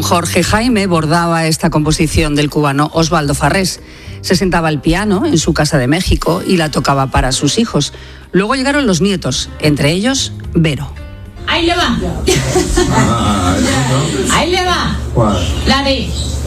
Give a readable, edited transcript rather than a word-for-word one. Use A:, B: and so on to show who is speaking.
A: Jorge Jaime bordaba esta composición del cubano Osvaldo Farrés. Se sentaba al piano en su casa de México y la tocaba para sus hijos. Luego llegaron los nietos, entre ellos Vero.
B: Ahí le va. Ahí le va. La de